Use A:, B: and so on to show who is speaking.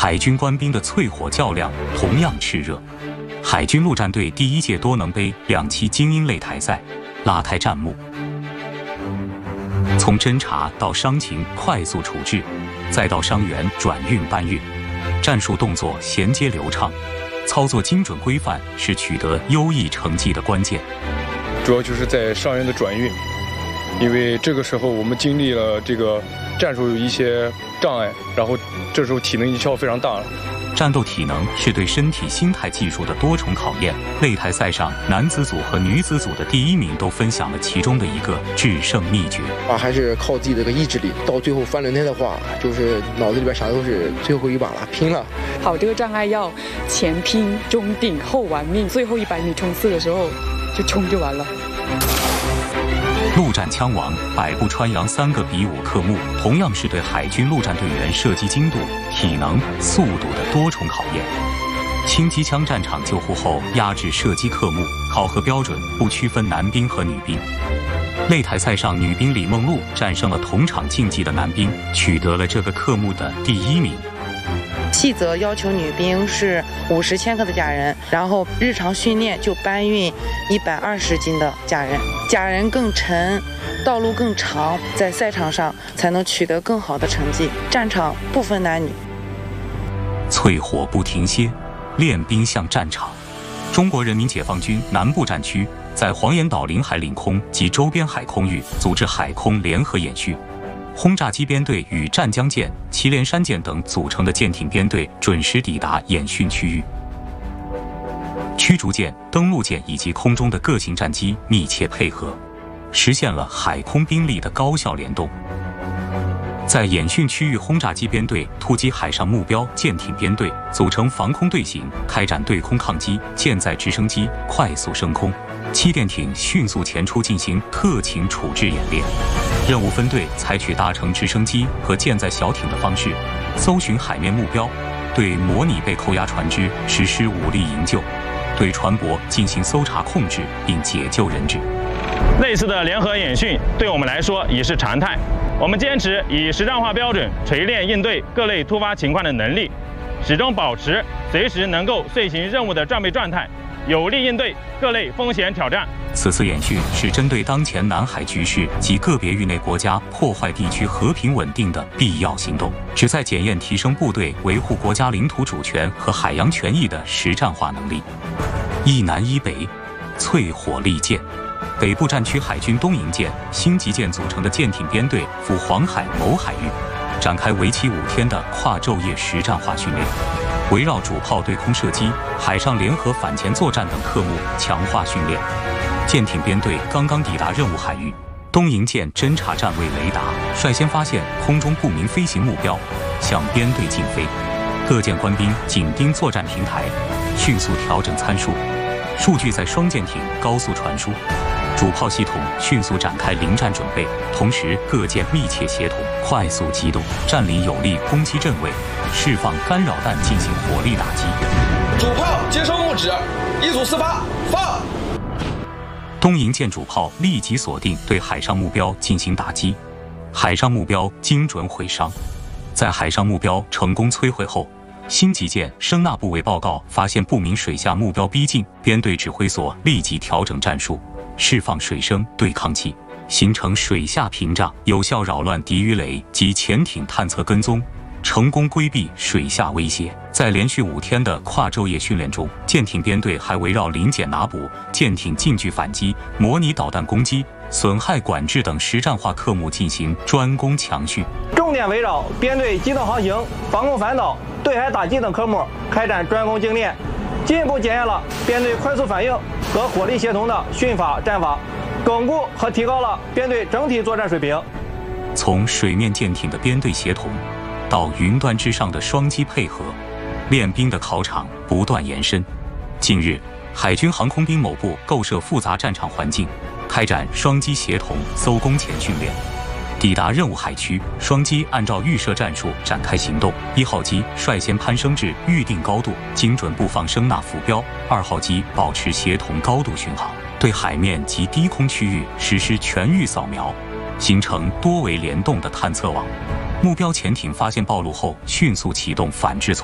A: 海军官兵的淬火较量同样炽热。海军陆战队第1届多能杯2期精英擂台赛拉开战幕，从侦察到伤情快速处置，再到伤员转运搬运，战术动作衔接流畅，操作精准规范是取得优异成绩的关键。
B: 主要就是在伤员的转运，因为这个时候我们经历了这个战术有一些障碍，然后这时候体能一消非常大了。
A: 战斗体能是对身体、心态、技术的多重考验。擂台赛上，男子组和女子组的第1名都分享了其中的一个制胜秘诀。
C: 还是靠自己的这个意志力。到最后翻轮胎的话，就是脑子里边想的都是最后一把了，拼了。
D: 跑这个障碍要前拼、中顶、后玩命，最后100米冲刺的时候就冲就完了。
A: 陆战枪王百步穿杨3个比武科目，同样是对海军陆战队员射击精度、体能、速度的多重考验。轻机枪战场救护后压制射击科目，考核标准不区分男兵和女兵。擂台赛上，女兵李梦露战胜了同场竞技的男兵，取得了这个科目的第1名。
E: 细则要求女兵是50千克的假人，然后日常训练就搬运120斤的假人，假人更沉，道路更长，在赛场上才能取得更好的成绩。战场不分男女，
A: 淬火不停歇，练兵向战场。中国人民解放军南部战区在黄岩岛领海领空及周边海空域组织海空联合演训。轰炸机编队与湛江舰、祁连山舰等组成的舰艇编队准时抵达演训区域，驱逐舰、登陆舰以及空中的各型战机密切配合，实现了海空兵力的高效联动。在演训区域，轰炸机编队突击海上目标，舰艇编队组成防空队形，开展对空抗击，舰载直升机快速升空，气垫艇迅速前出进行特情处置演练。任务分队采取搭乘直升机和舰载小艇的方式，搜寻海面目标，对模拟被扣押船只实施武力营救，对船舶进行搜查控制并解救人质。
F: 类似的联合演训对我们来说已是常态。我们坚持以实战化标准锤炼应对各类突发情况的能力，始终保持随时能够遂行任务的战备状态，有力应对各类风险挑战。
A: 此次演训是针对当前南海局势及个别域内国家破坏地区和平稳定的必要行动，旨在检验提升部队维护国家领土主权和海洋权益的实战化能力。一南一北，淬火利剑。北部战区海军东营舰、星级舰组成的舰艇编队赴黄海某海域，展开为期5天的跨昼夜实战化训练，围绕主炮对空射击、海上联合反潜作战等科目强化训练。舰艇编队刚刚抵达任务海域，东营舰侦察站位雷达率先发现空中不明飞行目标，向编队进飞。各舰官兵紧盯作战平台，迅速调整参数，数据在双舰艇高速传输。主炮系统迅速展开临战准备，同时各舰密切协同，快速机动，占领有利攻击阵位，释放干扰弹进行火力打击。
G: 主炮接收目指，1组4发，放。
A: 东营舰主炮立即锁定对海上目标进行打击，海上目标精准毁伤。在海上目标成功摧毁后，星级舰声纳部委报告发现不明水下目标逼近，编队指挥所立即调整战术，释放水声对抗器，形成水下屏障，有效扰乱敌鱼雷及潜艇探测跟踪，成功规避水下威胁。在连续5天的跨昼夜训练中，舰艇编队还围绕临检拿捕、舰艇近距反击、模拟导弹攻击、损害管制等实战化科目进行专攻强训，
H: 重点围绕编队机动航行、防空反导、对海打击等科目开展专攻精练，进一步检验了编队快速反应和火力协同的训法战法，巩固和提高了编队整体作战水平。
A: 从水面舰艇的编队协同到云端之上的双机配合，练兵的考场不断延伸。近日，海军航空兵某部构设复杂战场环境，开展双机协同搜攻前训练。抵达任务海区，双机按照预设战术展开行动。1号机率先攀升至预定高度，精准布放声纳浮标；2号机保持协同高度巡航，对海面及低空区域实施全域扫描，形成多维联动的探测网。目标潜艇发现暴露后，迅速启动反制措施。